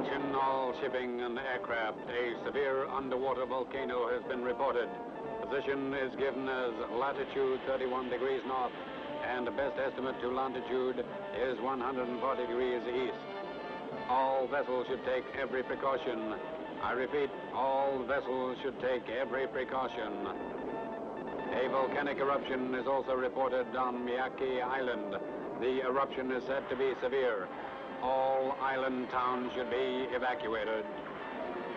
Attention all shipping and aircraft. A severe underwater volcano has been reported. Position is given as latitude 31 degrees north, and the best estimate to longitude is 140 degrees east. All vessels should take every precaution. I repeat, all vessels should take every precaution. A volcanic eruption is also reported on Miyake Island. The eruption is said to be severe. All island towns should be evacuated.